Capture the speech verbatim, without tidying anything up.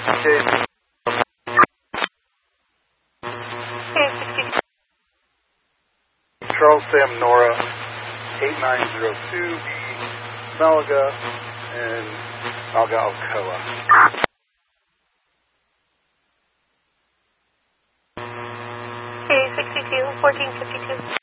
Okay. Okay, sixty-two. Charles Sam Nora, eight nine zero two, Malaga, and Malaga, Alcoa. Okay, sixty-two, fourteen fifty-two.